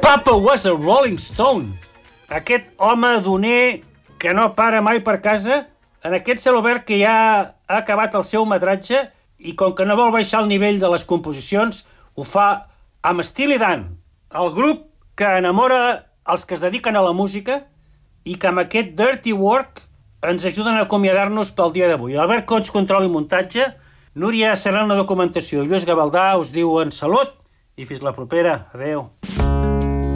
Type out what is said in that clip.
Papa was a Rolling Stone. Aquest home doner que no para mai per casa, en aquest cel obert que ja ha acabat el seu metratge i com que no vol baixar el nivell de les composicions, ho fa amb Steely Dan, el grup que enamora els que es dediquen a la música i que amb aquest Dirty Work ens ajuden a acomiadar-nos pel dia d'avui. Albert Cots, control i muntatge, Núria Serrano, documentació, Lluís Gavaldà us diuen salut i fins la propera. Adéu.